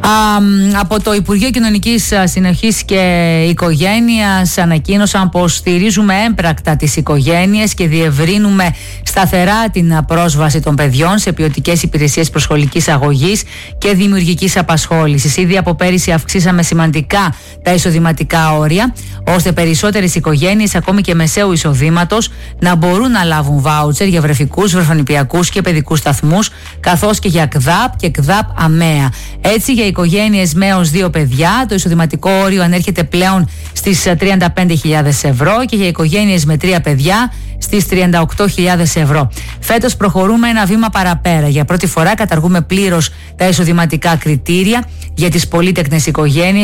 Από το Υπουργείο Κοινωνικής Συνοχής και Οικογένειας ανακοίνωσαν πως στηρίζουμε έμπρακτα τις οικογένειες και διευρύνουμε σταθερά την πρόσβαση των παιδιών σε ποιοτικές υπηρεσίες προσχολικής αγωγής και δημιουργικής απασχόλησης. Ήδη από πέρυσι αυξήσαμε σημαντικά τα εισοδηματικά όρια, ώστε περισσότερες οικογένειες, ακόμη και μεσαίου εισοδήματος, να μπορούν να λάβουν βάουτσερ για βρεφικούς, βρεφονιπιακούς και παιδικούς σταθμούς, καθώς και για ΚΔΑΠ και ΚΔΑΠ ΑΜΕΑ. Έτσι, για οικογένειες με έως 2 παιδιά, το εισοδηματικό όριο ανέρχεται πλέον στις 35.000 ευρώ και για οικογένειες με 3 παιδιά στις 38.000 ευρώ. Φέτος προχωρούμε ένα βήμα παραπέρα. Για πρώτη φορά καταργούμε πλήρως τα εισοδηματικά κριτήρια για τις πολύτεκνες οικογένειες